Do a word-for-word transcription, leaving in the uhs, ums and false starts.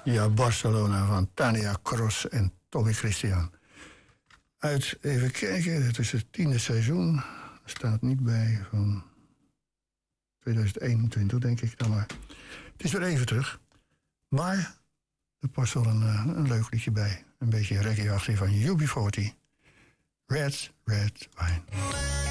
Ja, Barcelona van Tania Cross en Tommy Christian. Uit, even kijken, het is het tiende seizoen. Er staat niet bij van tweeduizend eenentwintig, denk ik dan maar. Het is weer even terug. Maar er past wel een, een leuk liedje bij. Een beetje reggae-achtig van U B veertig. Red, Red Wine.